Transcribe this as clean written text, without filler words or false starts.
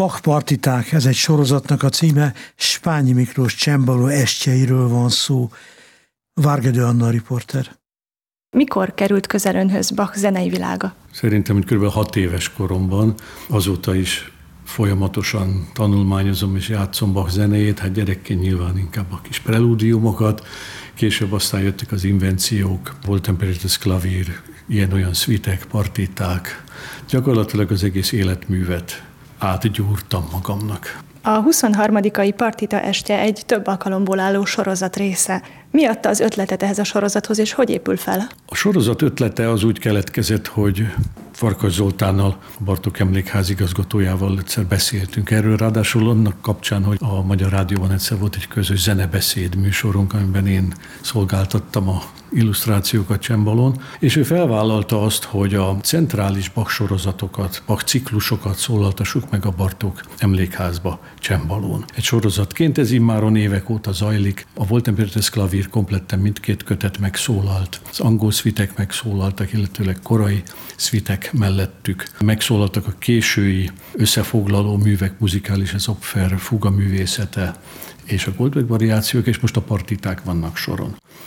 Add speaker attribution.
Speaker 1: Bach partiták, ez egy sorozatnak a címe, Spányi Miklós csembaló estjeiről van szó. Várgedő Anna riporter.
Speaker 2: Mikor került közel önhöz Bach zenei világa?
Speaker 3: Szerintem, hogy kb. 6 éves koromban, azóta is folyamatosan tanulmányozom és játszom Bach zenéjét, hát gyerekként nyilván inkább a kis prelúdiumokat, később aztán jöttek az invenciók, volt Imperatus klavír, ilyen-olyan szvitek, partiták, gyakorlatilag az egész életművet átgyúrtam magamnak.
Speaker 2: A 23. partita estje egy több alkalomból álló sorozat része. Mi adta az ötletet ehhez a sorozathoz, és hogy épül fel?
Speaker 3: A sorozat ötlete az úgy keletkezett, hogy Farkas Zoltánnal, a Bartók Emlékház igazgatójával egyszer beszéltünk erről, ráadásul annak kapcsán, hogy a Magyar Rádióban egyszer volt egy közös zenebeszéd műsorunk, amiben én szolgáltattam a illusztrációkat csembalón, és ő felvállalta azt, hogy a centrális Bach sorozatokat, Bach ciklusokat szólaltassuk meg a Bartók Emlékházba csembalón. Egy sorozatként ez immáron évek óta zajlik. A Volt Imperatus klavír kompletten mindkét kötet megszólalt. Az angol szvitek megszólaltak, illetőleg korai szvitek mellettük. Megszólaltak a késői összefoglaló művek, muzikális, az Opfer, fuga művészete és a Goldberg variációk, és most a partiták vannak soron.